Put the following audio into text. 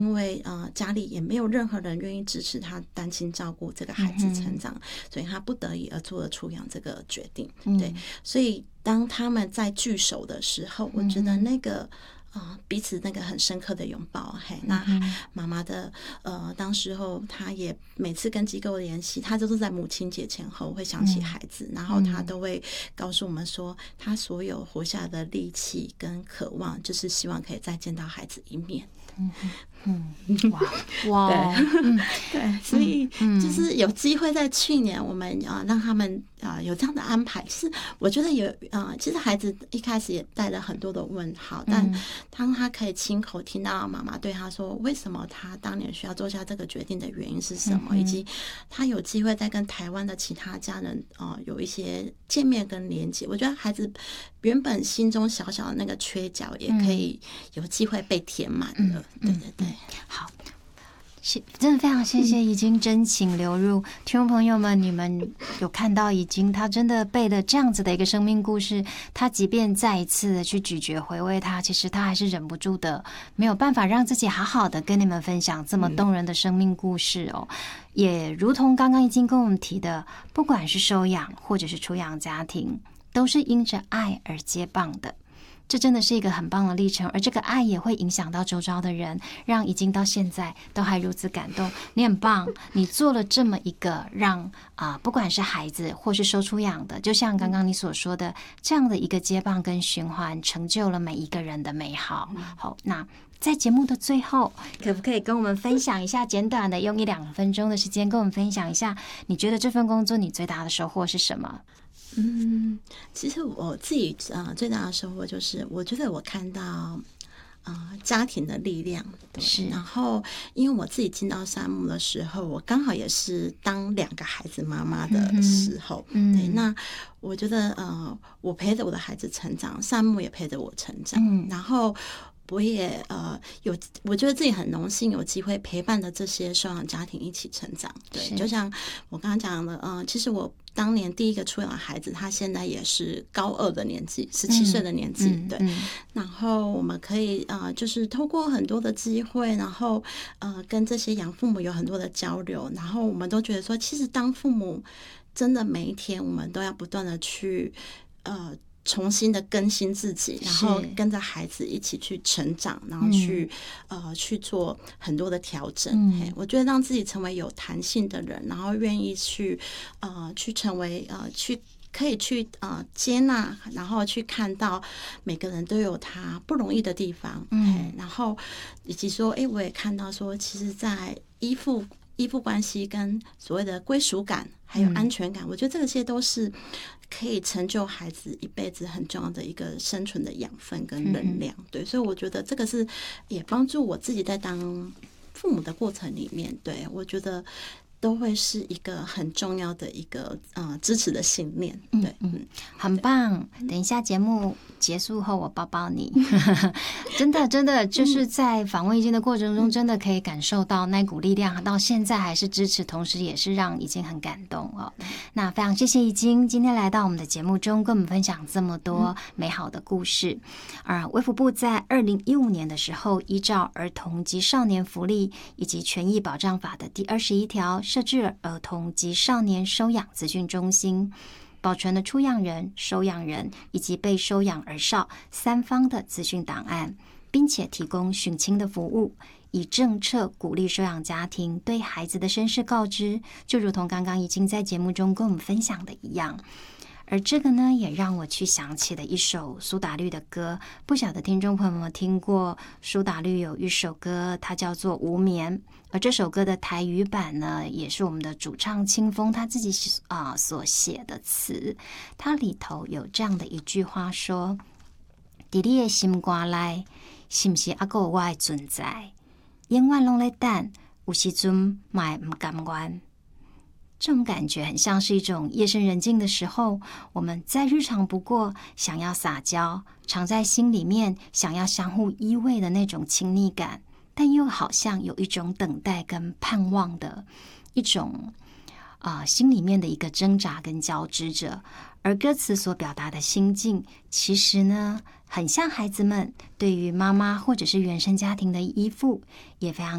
因为家里也没有任何人愿意支持他单亲照顾这个孩子成长，所以他不得已而做了出养这个决定。对，所以当他们在聚首的时候，我觉得那个彼此那个很深刻的拥抱。那妈妈的当时候她也每次跟机构联系，她都是在母亲节前后会想起孩子，然后她都会告诉我们说，她所有活下来的力气跟渴望，就是希望可以再见到孩子一面。 哇， 对，所以就是有机会在去年我们让他们有这样的安排。其实我觉得其实孩子一开始也带了很多的问号，但当他可以亲口听到妈妈对他说为什么他当年需要做下这个决定的原因是什么，以及他有机会再跟台湾的其他家人有一些见面跟连结，我觉得孩子原本心中小小的那个缺角也可以有机会被填满了。对对对， 好，真的非常谢谢已经真情流入。听众朋友们，你们有看到已经他真的背了这样子的一个生命故事，他即便再一次的去咀嚼回味它，其实他还是忍不住的没有办法让自己好好的跟你们分享这么动人的生命故事哦。也如同刚刚已经跟我们提的，不管是收养或者是出养家庭，都是因着爱而接棒的。这真的是一个很棒的历程，而这个爱也会影响到周遭的人，让已经到现在都还如此感动。你很棒，你做了这么一个让不管是孩子或是收出养的，就像刚刚你所说的，这样的一个接棒跟循环，成就了每一个人的美好。好，那在节目的最后，可不可以跟我们分享一下，简短的用1-2分钟的时间跟我们分享一下，你觉得这份工作你最大的收获是什么？ 其实我自己最大的收获就是，我觉得我看到家庭的力量。对，然后因为我自己进到山姆的时候，我刚好也是当2个孩子妈妈的时候。对，那我觉得我陪着我的孩子成长，山姆也陪着我成长。然后我也我觉得自己很荣幸有机会陪伴的这些收养家庭一起成长。对，就像我刚刚讲的，其实我当年第一个出养的孩子，他现在也是高2的年纪，17岁的年纪。对，然后我们可以就是透过很多的机会，然后跟这些养父母有很多的交流，然后我们都觉得说，其实当父母真的每一天我们都要不断的去重新的更新自己，然后跟着孩子一起去成长，然后去做很多的调整。我觉得让自己成为有弹性的人，然后愿意去成为可以去接纳，然后去看到每个人都有他不容易的地方。然后以及说我也看到说，其实在依附关系跟所谓的归属感还有安全感，我觉得这些都是可以成就孩子一辈子很重要的一个生存的养分跟能量。对，所以我觉得这个是也帮助我自己在当父母的过程里面，对，我觉得都会是一个很重要的一个支持的信念。对， 很棒。等一下节目结束后，我抱抱你。真的就是在访问已经的过程中，真的可以感受到那股力量，到现在还是支持，同时也是让已经很感动哦。那非常谢谢已经今天来到我们的节目中，跟我们分享这么多美好的故事。卫福部在2015年的时候，依照儿童及少年福利以及权益保障法的第21条，设置了儿童及少年收养资讯中心，保存了出养人、收养人以及被收养儿少3方的资讯档案，并且提供寻亲的服务，以政策鼓励收养家庭对孩子的身世告知，就如同刚刚已经在节目中跟我们分享的一样。而这个呢，也让我去想起了一首苏打绿的歌，不晓得听众朋友们听过苏打绿有一首歌，它叫做《无眠》，而这首歌的台语版呢，也是我们的主唱清风他自己所写的词，它里头有这样的一句话说：在你的心肝内，是不是还有我的存在？永远拢在等，有时阵嘛不甘愿。这种感觉很像是一种夜深人静的时候，我们再日常不过，想要撒娇，藏在心里面，想要相互依偎的那种亲昵感，但又好像有一种等待跟盼望的一种心里面的一个挣扎跟交织着。而歌词所表达的心境，其实呢，很像孩子们对于妈妈或者是原生家庭的依附，也非常